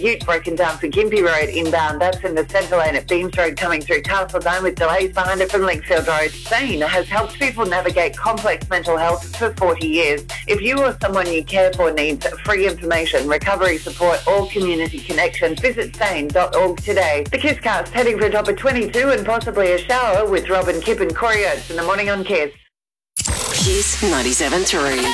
Ute broken down for Gympie Road inbound. That's in the centre lane at Beams Road coming through Castletown with delays behind it from Linkfield Road. Sane has helped people navigate complex mental health for 40 years. If you or someone you care for needs free information, recovery support or community connection, visit sane.org today. The KISScast heading for a top of 22 and possibly a shower with Robin, Kip and Corey Oates in the morning on KISS. KISS 97.3.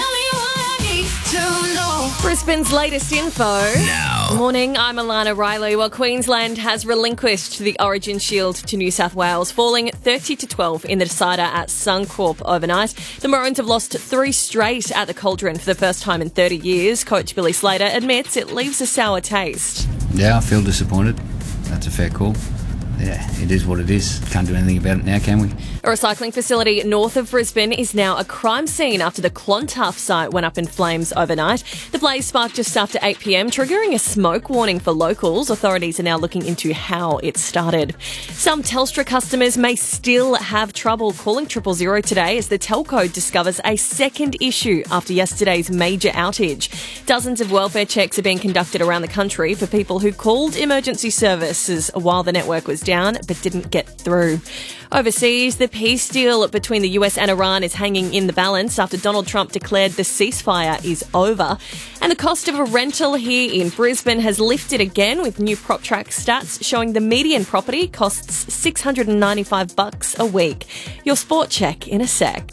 Brisbane's latest info. Now. Morning, I'm Alana Riley. Well, Queensland has relinquished the Origin Shield to New South Wales, falling 30-12 in the decider at Suncorp overnight. The Maroons have lost 3 straight at the Cauldron for the first time in 30 years. Coach Billy Slater admits it leaves a sour taste. Yeah, I feel disappointed. That's a fair call. Yeah, it is what it is. Can't do anything about it now, can we? A recycling facility north of Brisbane is now a crime scene after the Clontarf site went up in flames overnight. The blaze sparked just after 8 p.m, triggering a smoke warning for locals. Authorities are now looking into how it started. Some Telstra customers may still have trouble calling 000 today as the telco discovers a second issue after yesterday's major outage. Dozens of welfare checks are being conducted around the country for people who called emergency services while the network was down but didn't get through. Overseas, the peace deal between the US and Iran is hanging in the balance after Donald Trump declared the ceasefire is over. And the cost of a rental here in Brisbane has lifted again, with new PropTrack stats showing the median property costs $695 a week. Your sport check in a sec.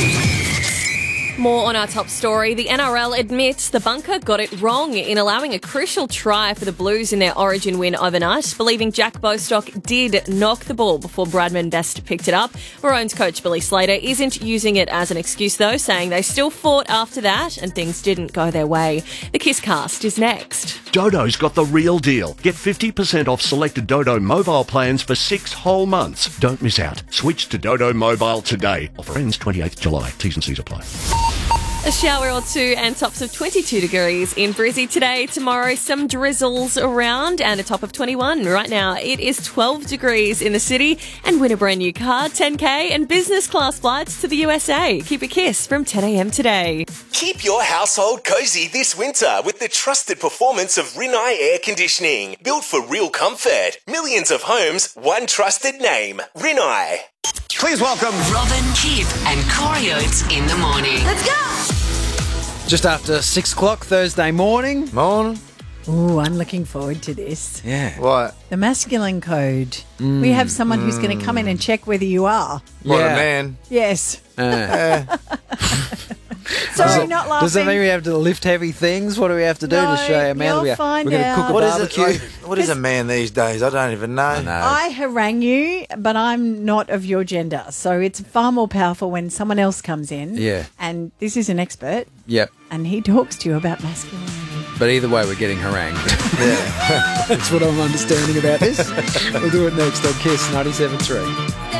More on our top story. The NRL admits the bunker got it wrong in allowing a crucial try for the Blues in their Origin win overnight, believing Jack Bostock did knock the ball before Bradman Best picked it up. Maroons coach Billy Slater isn't using it as an excuse, though, saying they still fought after that and things didn't go their way. The KISScast is next. Dodo's got the real deal. Get 50% off selected Dodo mobile plans for 6 whole months. Don't miss out. Switch to Dodo Mobile today. Offer ends 28th July. T's and C's apply. A shower or two and tops of 22 degrees in Brizzy today. Tomorrow, some drizzles around and a top of 21. Right now, it is 12 degrees in the city. And win a brand new car, 10K and business class flights to the USA. Keep a kiss from 10 a.m. today. Keep your household cozy this winter with the trusted performance of Rinnai Air Conditioning. Built for real comfort. Millions of homes, one trusted name. Rinnai. Please welcome Robin, Kip and Corey Oates in the morning. Let's go! Just after 6 o'clock Thursday morning. Ooh, I'm looking forward to this. Yeah. What? The masculine code. We have someone who's going to come in and check whether you are. What Yeah. a man. Yes. Sorry, not laughing. Does that mean we have to lift heavy things? What do we have to do to show our man you'll that find we're going to cook a out. What is it? barbecue? What is a man these days? I don't even know. I harangue you, but I'm not of your gender. So it's far more powerful when someone else comes in. Yeah. And this is an expert, Yep. and he talks to you about masculinity. But either way, we're getting harangued. Yeah. That's what I'm understanding about this. We'll do it next on KISS 97.3.